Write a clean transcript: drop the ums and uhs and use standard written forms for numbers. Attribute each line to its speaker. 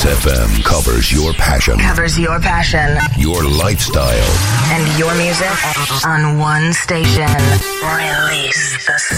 Speaker 1: FM covers your passion.
Speaker 2: Covers your passion.
Speaker 1: Your lifestyle.
Speaker 2: And your music on one station. Release the